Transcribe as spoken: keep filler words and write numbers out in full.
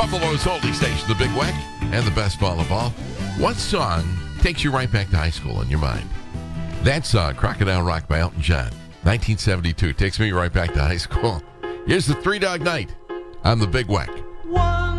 Buffalo's oldie station, the Big Weck, and the best volleyball. What song takes you right back to high school in your mind? That's uh, Crocodile Rock by Elton John, nineteen seventy-two. Takes me right back to high school. Here's the Three Dog Night on the Big Weck.